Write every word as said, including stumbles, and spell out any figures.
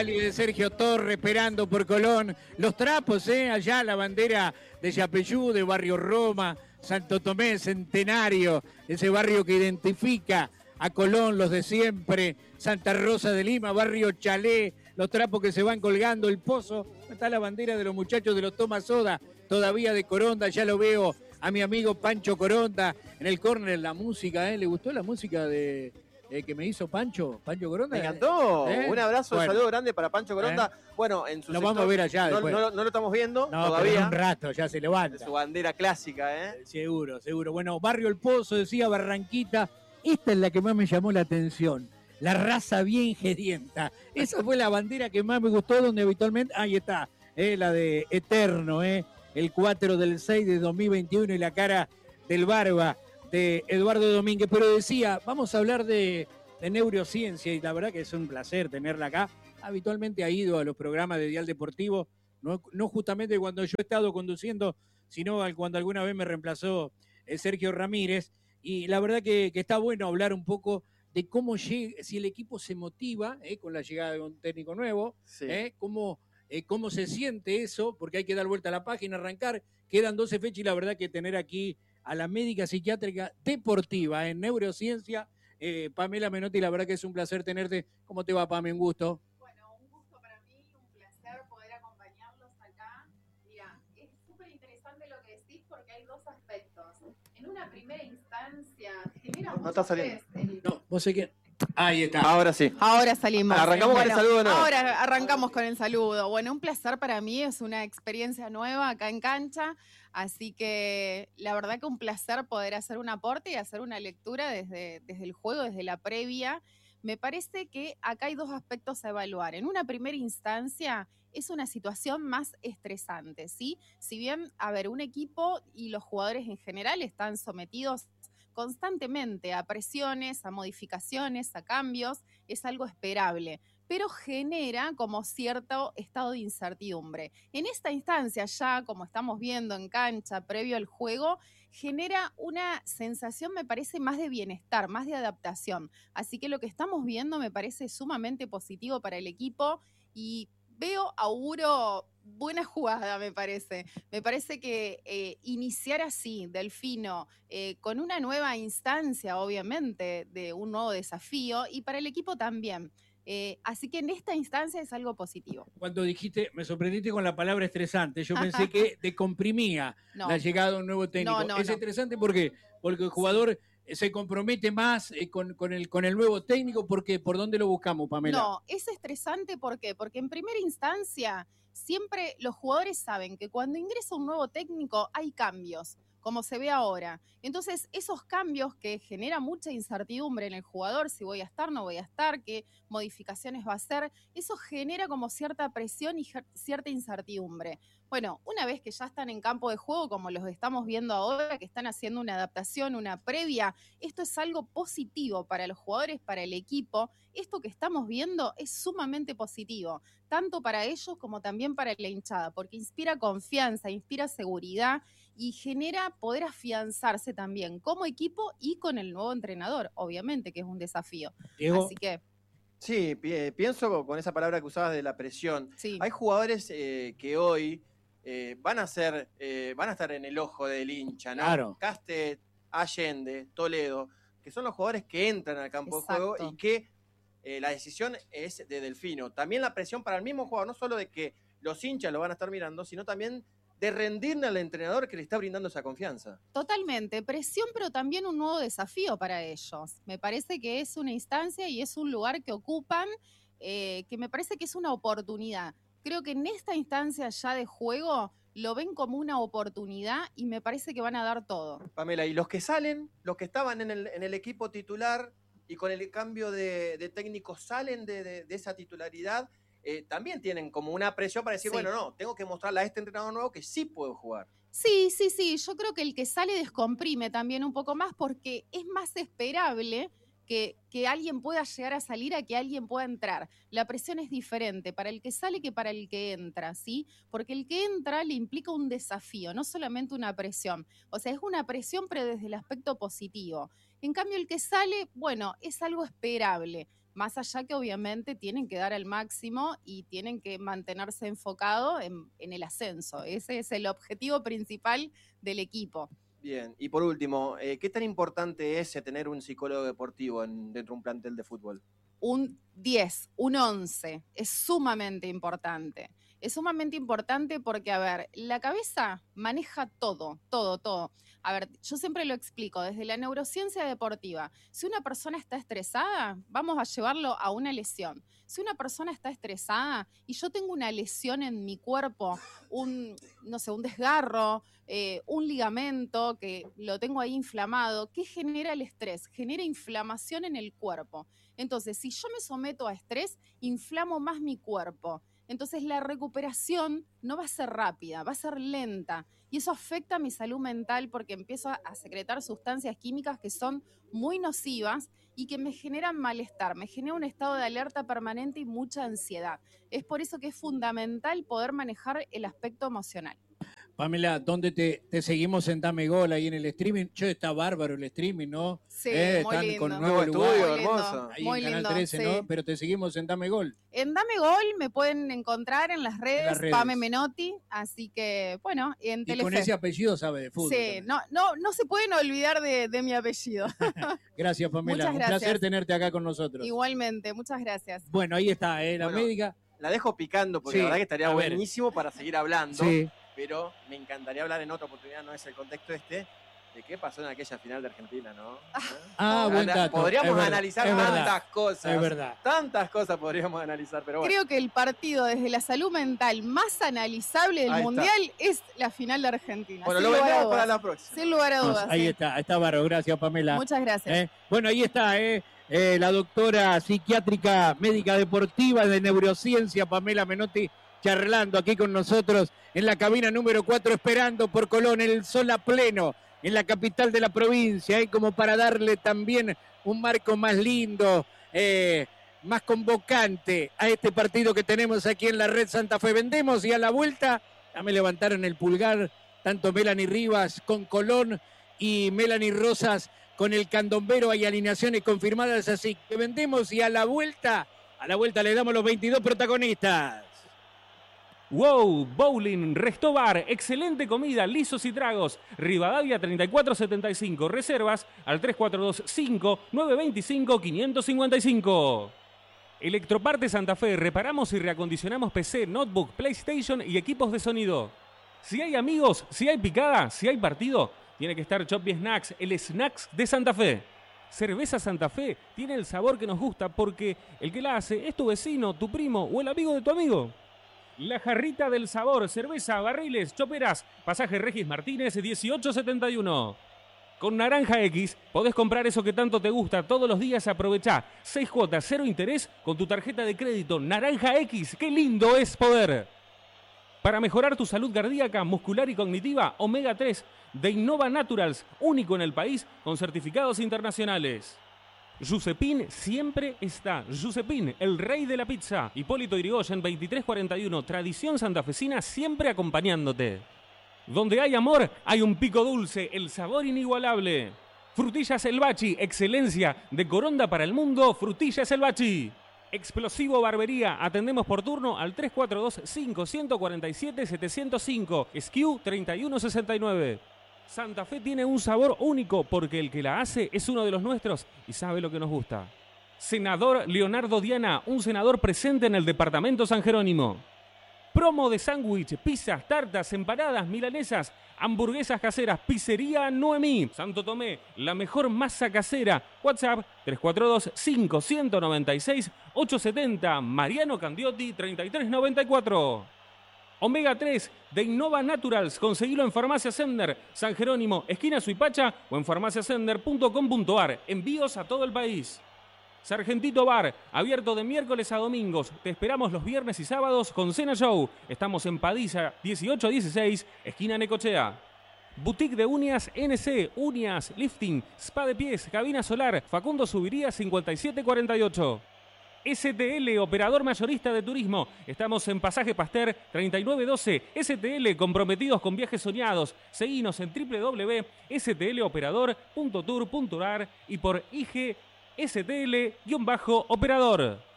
De Sergio Torres esperando por Colón, los trapos, ¿eh? Allá la bandera de Yapeyú, de Barrio Roma, Santo Tomé, Centenario, ese barrio que identifica a Colón, los de siempre, Santa Rosa de Lima, Barrio Chalé, los trapos que se van colgando, el Pozo, está la bandera de los muchachos de los Toma Soda, todavía de Coronda, ya lo veo a mi amigo Pancho Coronda en el córner, la música, ¿eh? ¿Le gustó la música de... Eh, que me hizo Pancho, Pancho Coronda? Me encantó. ¿Eh? Un abrazo, bueno. Un saludo grande para Pancho Coronda. ¿Eh? Bueno, en su Lo vamos a ver allá no, después. No, no, no lo estamos viendo no, todavía. Pero en un rato ya se levanta. Su bandera clásica, ¿eh? Seguro, seguro. Bueno, Barrio El Pozo, decía Barranquita. Esta es la que más me llamó la atención. La raza bien gedienta. Esa fue la bandera que más me gustó, donde habitualmente... Ahí está, eh, la de Eterno, eh, el cuatro del seis de dos mil veintiuno y la cara del Barba de Eduardo Domínguez. Pero decía, vamos a hablar de... de neurociencia, y la verdad que es un placer tenerla acá. Habitualmente ha ido a los programas de Dial Deportivo, no, no justamente cuando yo he estado conduciendo, sino cuando alguna vez me reemplazó el Sergio Ramírez, y la verdad que, que está bueno hablar un poco de cómo llega, si el equipo se motiva eh, con la llegada de un técnico nuevo, sí. eh, cómo, eh, cómo se siente eso, porque hay que dar vuelta a la página, arrancar, quedan doce fechas, y la verdad que tener aquí a la médica psiquiátrica deportiva en neurociencia, Eh, Pamela Menotti, la verdad que es un placer tenerte. ¿Cómo te va, Pame? Un gusto. Bueno, un gusto para mí, un placer poder acompañarlos acá. Mira, es súper interesante lo que decís porque hay dos aspectos. En una primera instancia, genera no, no está saliendo. El... No, vos sé que... Ahí está. Ahora sí. Ahora salimos. Arrancamos bueno, con el saludo, ¿no? Ahora arrancamos con el saludo. Bueno, un placer para mí, es una experiencia nueva acá en cancha, así que la verdad que un placer poder hacer un aporte y hacer una lectura desde, desde el juego, desde la previa. Me parece que acá hay dos aspectos a evaluar. En una primera instancia es una situación más estresante, ¿sí? Si bien, a ver, un equipo y los jugadores en general están sometidos constantemente a presiones, a modificaciones, a cambios, es algo esperable, pero genera como cierto estado de incertidumbre. En esta instancia ya, como estamos viendo en cancha, previo al juego, genera una sensación, me parece, más de bienestar, más de adaptación. Así que lo que estamos viendo me parece sumamente positivo para el equipo y veo, auguro buena jugada, me parece. Me parece que eh, iniciar así, Delfino, eh, con una nueva instancia, obviamente, de un nuevo desafío, y para el equipo también. Eh, así que en esta instancia es algo positivo. Cuando dijiste, me sorprendiste con la palabra estresante, yo pensé que decomprimía no. la llegada de un nuevo técnico. No, no, es no. estresante porque, porque el jugador... Sí. se compromete más eh, con, con, el, con el nuevo técnico, porque ¿por dónde lo buscamos, Pamela? No, es estresante, ¿por qué? Porque en primera instancia siempre los jugadores saben que cuando ingresa un nuevo técnico hay cambios, como se ve ahora. Entonces, esos cambios que generan mucha incertidumbre en el jugador, si voy a estar, no voy a estar, qué modificaciones va a hacer, eso genera como cierta presión y cierta incertidumbre. Bueno, una vez que ya están en campo de juego, como los estamos viendo ahora, que están haciendo una adaptación, una previa, esto es algo positivo para los jugadores, para el equipo. Esto que estamos viendo es sumamente positivo, tanto para ellos como también para la hinchada, porque inspira confianza, inspira seguridad y genera poder afianzarse también como equipo y con el nuevo entrenador, obviamente, que es un desafío. Diego. Así que... Sí, pienso con esa palabra que usabas de la presión. Sí. Hay jugadores eh, que hoy... Eh, van a ser, eh, van a estar en el ojo del hincha, ¿no? Claro. Castet, Allende, Toledo, que son los jugadores que entran al campo Exacto. de juego y que eh, la decisión es de Delfino. También la presión para el mismo jugador, no solo de que los hinchas lo van a estar mirando, sino también de rendirle al entrenador que le está brindando esa confianza. Totalmente, presión, pero también un nuevo desafío para ellos. Me parece que es una instancia y es un lugar que ocupan, eh, que me parece que es una oportunidad. Creo que en esta instancia ya de juego lo ven como una oportunidad y me parece que van a dar todo. Pamela, y los que salen, los que estaban en el, en el equipo titular y con el cambio de, de técnico salen de, de, de esa titularidad, eh, también tienen como una presión para decir, sí. bueno, no, tengo que mostrarle a este entrenador nuevo que sí puedo jugar. Sí, sí, sí, yo creo que el que sale descomprime también un poco más porque es más esperable Que, que alguien pueda llegar a salir a que alguien pueda entrar. La presión es diferente para el que sale que para el que entra, ¿sí? Porque el que entra le implica un desafío, no solamente una presión. O sea, es una presión pero desde el aspecto positivo. En cambio, el que sale, bueno, es algo esperable. Más allá que obviamente tienen que dar el máximo y tienen que mantenerse enfocados en, en el ascenso. Ese es el objetivo principal del equipo. Bien, y por último, eh, ¿qué tan importante es tener un psicólogo deportivo en, dentro de un plantel de fútbol? Un diez, un once, es sumamente importante. Es sumamente importante porque, a ver, la cabeza maneja todo, todo, todo. A ver, yo siempre lo explico, desde la neurociencia deportiva, si una persona está estresada, vamos a llevarlo a una lesión. Si una persona está estresada y yo tengo una lesión en mi cuerpo, un, no sé, un desgarro, eh, un ligamento que lo tengo ahí inflamado, ¿qué genera el estrés? Genera inflamación en el cuerpo. Entonces, si yo me someto a estrés, inflamo más mi cuerpo. Entonces, la recuperación no va a ser rápida, va a ser lenta. Y eso afecta a mi salud mental porque empiezo a secretar sustancias químicas que son muy nocivas y que me generan malestar, me genera un estado de alerta permanente y mucha ansiedad. Es por eso que es fundamental poder manejar el aspecto emocional. Pamela, ¿dónde te, te seguimos en Dame Gol ahí en el streaming? Che, está bárbaro el streaming, ¿no? Sí, eh, muy están lindo. con Nuevo nuevo estudio, lugar. Muy lindo, hermoso. Ahí muy en Canal lindo, trece, sí. ¿no? Pero te seguimos en Dame Gol. En Dame Gol me pueden encontrar en las redes, En las redes. Pame Menotti, así que, bueno, y en Y Telefe. con ese apellido sabe de fútbol. Sí, también. no, no, no se pueden olvidar de, de mi apellido. Gracias, Pamela. Muchas Un gracias. placer tenerte acá con nosotros. Igualmente, muchas gracias. Bueno, ahí está, ¿eh? La Bueno, médica. La dejo picando porque Sí, la verdad que estaría a ver. buenísimo para seguir hablando. Sí. Pero me encantaría hablar en otra oportunidad, no es el contexto este, de qué pasó en aquella final de Argentina, ¿no? Ah, buen Ana- dato. Podríamos Es verdad, analizar es tantas verdad, cosas. Es verdad. Tantas cosas podríamos analizar, pero bueno. Creo que el partido desde la salud mental más analizable del Ahí está. Mundial es la final de Argentina. Bueno, sin lo lugar a vendemos dudas. para la próxima. Sin lugar a dudas. Ahí sí. está, está bárbaro. Gracias, Pamela. Muchas gracias. ¿Eh? Bueno, ahí está, ¿eh? Eh, la doctora psiquiátrica médica deportiva de neurociencia, Pamela Menotti, charlando aquí con nosotros en la cabina número cuatro, esperando por Colón, el sol a pleno en la capital de la provincia, ¿eh? Como para darle también un marco más lindo, eh, más convocante a este partido que tenemos aquí en la Red Santa Fe. Vendemos y a la vuelta, ya me levantaron el pulgar, tanto Melanie Rivas con Colón y Melanie Rosas con el Candombero. Hay alineaciones confirmadas, así que vendemos y a la vuelta, a la vuelta le damos los veintidós protagonistas. Wow, Bowling, Resto Bar, excelente comida, lisos y tragos. Rivadavia treinta y cuatro setenta y cinco, reservas al tres cuatro dos cinco nueve dos cinco cinco cinco cinco. Electroparte Santa Fe, reparamos y reacondicionamos P C, notebook, PlayStation y equipos de sonido. Si hay amigos, si hay picada, si hay partido, tiene que estar Choppy Snacks, el Snacks de Santa Fe. Cerveza Santa Fe tiene el sabor que nos gusta porque el que la hace es tu vecino, tu primo o el amigo de tu amigo. La Jarrita del Sabor, cerveza, barriles, choperas, pasaje Regis Martínez dieciocho setenta y uno. Con Naranja X podés comprar eso que tanto te gusta todos los días. Aprovechá seis cuotas, cero interés con tu tarjeta de crédito. Naranja X, qué lindo es poder. Para mejorar tu salud cardíaca, muscular y cognitiva, Omega tres de Innova Naturals, único en el país con certificados internacionales. Giuseppin siempre está. Giuseppin, el rey de la pizza. Hipólito Yrigoyen, veintitrés cuarenta y uno. Tradición santafesina siempre acompañándote. Donde hay amor, hay un pico dulce, el sabor inigualable. Frutillas El Bachi, excelencia de Coronda para el mundo. Frutillas El Bachi. Explosivo Barbería, atendemos por turno al tres cuatro dos cinco cuatro siete siete cero cinco. S K U treinta y uno sesenta y nueve. Santa Fe tiene un sabor único porque el que la hace es uno de los nuestros y sabe lo que nos gusta. Senador Leonardo Diana, un senador presente en el departamento San Jerónimo. Promo de sándwich, pizzas, tartas, empanadas, milanesas, hamburguesas caseras, pizzería Noemí. Santo Tomé, la mejor masa casera. WhatsApp tres cuatro dos cinco nueve seis ocho siete cero. Mariano Candiotti treinta y tres noventa y cuatro. Omega tres de Innova Naturals, conseguilo en Farmacia Sender, San Jerónimo, esquina Suipacha o en farmacia sender punto com punto ar. Envíos a todo el país. Sargentito Bar, abierto de miércoles a domingos. Te esperamos los viernes y sábados con Cena Show. Estamos en Padilla dieciocho dieciséis, esquina Necochea. Boutique de uñas N C, uñas, lifting, spa de pies, cabina solar, Facundo Subiría cincuenta y siete cuarenta y ocho. S T L, operador mayorista de turismo. Estamos en Pasaje Pasteur treinta y nueve doce. S T L, comprometidos con viajes soñados. Seguinos en doble u doble u doble u punto s t l operador punto tour punto a r y por I G S T L-operador.